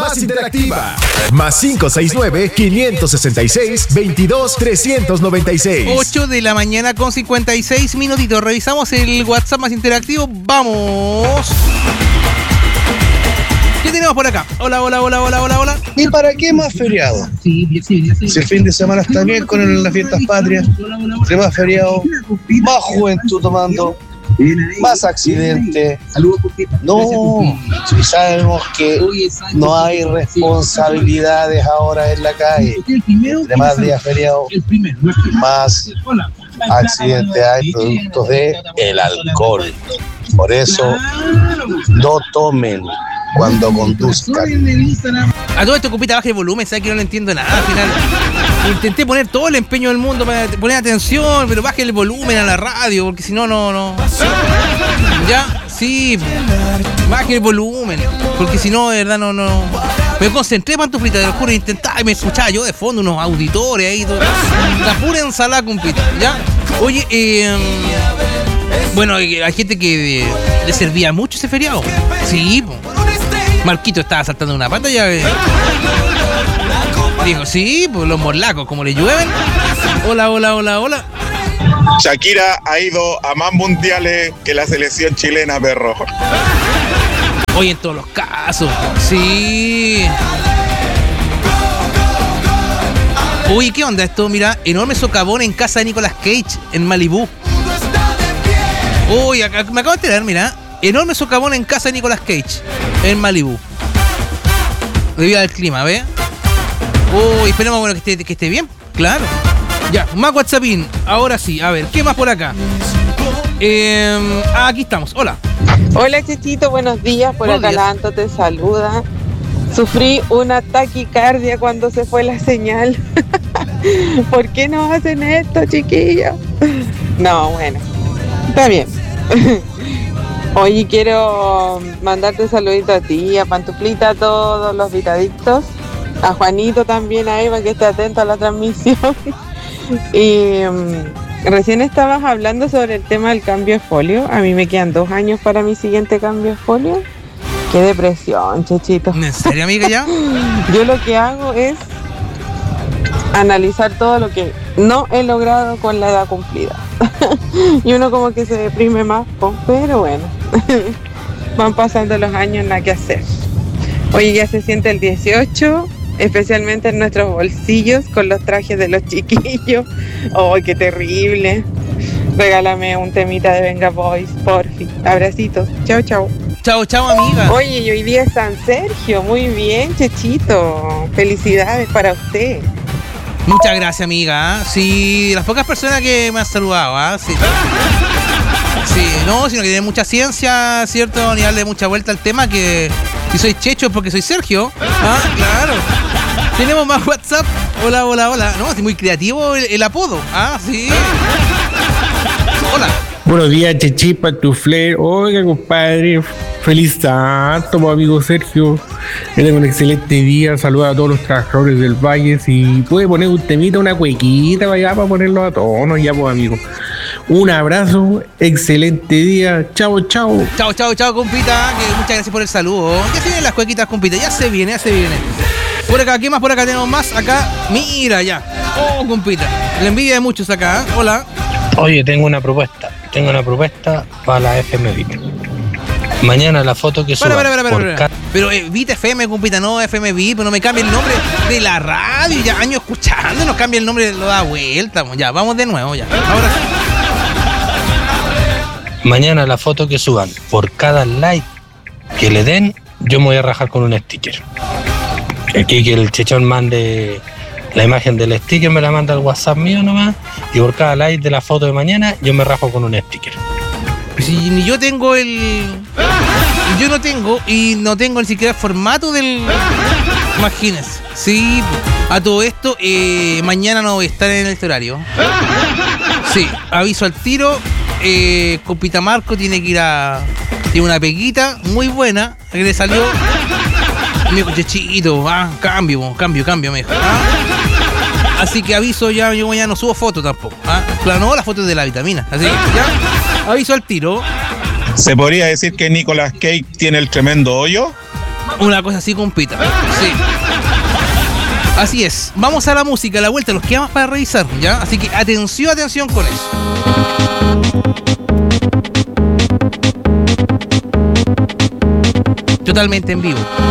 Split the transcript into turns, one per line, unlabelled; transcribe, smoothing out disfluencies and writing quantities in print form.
más interactiva. Más 569-566-22-396.
8 de la mañana con 56 minutitos. Revisamos el WhatsApp más interactivo. ¡Vamos! ¿Qué tenemos por acá? Hola.
¿Y para qué más feriado? Si el fin de semana está bien con las fiestas patrias, entre más feriado, más juventud tomando, más accidentes. No, si sabemos que no hay responsabilidades ahora en la calle, entre más días feriados, más accidentes hay productos de el alcohol. Por eso, no tomen cuando conduzcan.
A todo esto, compita, baja el volumen, sabes que no le entiendo nada al final. Intenté poner todo el empeño del mundo para poner atención, pero baje el volumen a la radio, porque si no, no. Ya, sí, baje el volumen, porque si no, de verdad, no. Me concentré, pantuflita, te lo juro, intentaba y me escuchaba yo de fondo unos auditores ahí, todo. La pura ensalada, compita, ¿ya? Oye, bueno, hay gente que le servía mucho ese feriado. Sí, Marquito estaba saltando una pata ya. Dijo, sí, pues los morlacos, como le llueven. Hola.
Shakira ha ido a más mundiales que la selección chilena, perro.
Oye, en todos los casos, sí. Uy, ¿qué onda esto? Mira, enorme socavón en casa de Nicolas Cage, en Malibú. Uy, acá me acabo de enterar, mira. Enorme socavón en casa de Nicolas Cage, en Malibú. Debido al clima, ¿ves? Uy, esperemos bueno, que esté bien, claro. Ya, más WhatsAppín. Ahora sí, a ver, ¿qué más por acá? Aquí estamos, hola.
Hola, Chechito, buenos días. Por acá la Anto te saluda. Sufrí una taquicardia cuando se fue la señal. ¿Por qué nos hacen esto, chiquillos? No, bueno, está bien. Oye, quiero mandarte saludito a ti, a Pantuflita, a todos los vitadictos, a Juanito también, a Eva, que esté atento a la transmisión. Y recién estabas hablando sobre el tema del cambio de folio. A mí me quedan 2 años para mi siguiente cambio de folio. Qué depresión, Chechito.
¿En serio, amiga, ya?
Yo lo que hago es analizar todo lo que no he logrado con la edad cumplida. Y uno como que se deprime más, pero bueno, van pasando los años, nada que hacer. Oye, ya se siente el 18, especialmente en nuestros bolsillos con los trajes de los chiquillos. ¡Oh, qué terrible! Regálame un temita de Venga Boys, porfi. Abracitos. Chao.
Chao, amiga.
Oye, y hoy día es San Sergio. Muy bien, Chechito. Felicidades para usted.
Muchas gracias, amiga. Sí, las pocas personas que me han saludado, sí. Sí, no, sino que tiene mucha ciencia, ¿cierto? Ni darle mucha vuelta al tema, que si soy Checho es porque soy Sergio. Ah, claro. Tenemos más WhatsApp. Hola. No, es muy creativo el apodo. Ah, sí. Hola.
Buenos días, Chechi, Pantufler. Oiga, compadre, feliz santo, amigo Sergio. Que tenga un excelente día. Saluda a todos los trabajadores del Valle. Si puede poner un temita, una cuequita para allá, para ponerlo a tono, ya, pues, amigo. Un abrazo, excelente día. Chao.
Chao, compita. Que muchas gracias por el saludo. Ya se vienen las cuequitas, compita. Ya se viene. Por acá, ¿qué más por acá tenemos más? Acá, mira ya. Oh, compita. La envidia de muchos acá. Hola.
Oye, tengo una propuesta para la FM VIP. Mañana la foto que suba.
Pero Vita FM, compita, no FM VIP, no me cambie el nombre de la radio. Ya años escuchando, nos cambia el nombre, lo da vuelta. Ya, vamos de nuevo, ya. Ahora sí.
Mañana la foto que suban, por cada like que le den, yo me voy a rajar con un sticker. Aquí que el chechón mande la imagen del sticker, me la manda al WhatsApp mío nomás, y por cada like de la foto de mañana yo me rajo con un sticker.
Si ni yo tengo yo no tengo, y no tengo ni siquiera el formato del... Imagínense. Sí, a todo esto, mañana no voy a estar en este horario. Sí, aviso al tiro. Compita Marco tiene que ir tiene una peguita muy buena que le salió. Me dijo, Chechito, cambio, me dijo. Así que aviso ya, yo mañana no subo fotos tampoco. Claro, no, las fotos de la vitamina. Así que ya, aviso al tiro.
¿Se podría decir que Nicolas Cage tiene el tremendo hoyo?
Una cosa así, compita. Sí. Así es. Vamos a la música, a la vuelta. Los quedamos para revisar, ¿ya? Así que atención con eso. Totalmente en vivo.